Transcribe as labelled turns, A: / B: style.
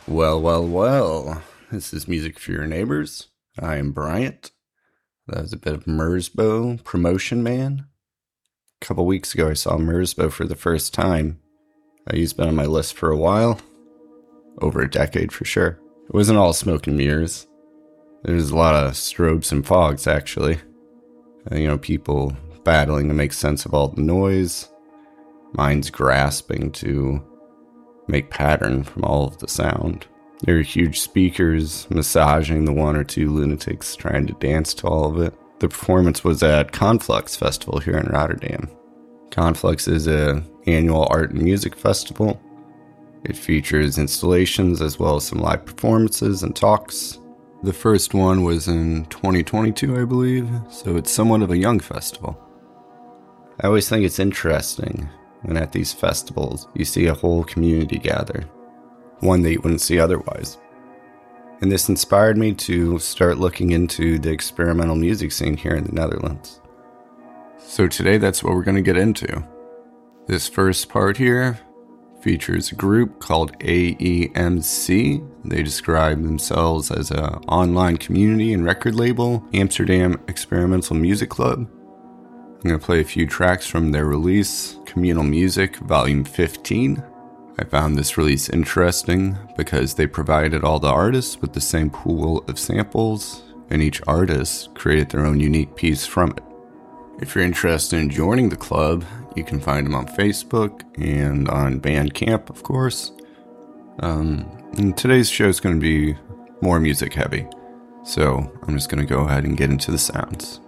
A: Well. This is Music for Your Neighbors. I am Bryant. That was a bit of Merzbow, Promotion Man. A couple weeks ago, I saw Merzbow for the first time. He's been on my list for a while. Over a decade for sure. It wasn't all smoke and mirrors. There's a lot of strobes and fogs, actually. People battling to make sense of all the noise. Minds grasping to make pattern from all of the sound. There are huge speakers massaging the one or two lunatics trying to dance to all of it. The performance was at Conflux Festival here in Rotterdam. Conflux is an annual art and music festival. It features installations as well as some live performances and talks. The first one was in 2022, I believe, so it's somewhat of a young festival. I always think it's interesting when at these festivals you see a whole community gather, one that you wouldn't see otherwise. And this inspired me to start looking into the experimental music scene here in the Netherlands. So today that's what we're going to get into. This first part here features a group called AEMC. They describe themselves as an online community and record label, Amsterdam Experimental Music Club. I'm going to play a few tracks from their release, Communal Music, Volume 15. I found this release interesting because they provided all the artists with the same pool of samples, and each artist created their own unique piece from it. If you're interested in joining the club, you can find them on Facebook and on Bandcamp, of course. And today's show is going to be more music heavy, so I'm just going to go ahead and get into the sounds.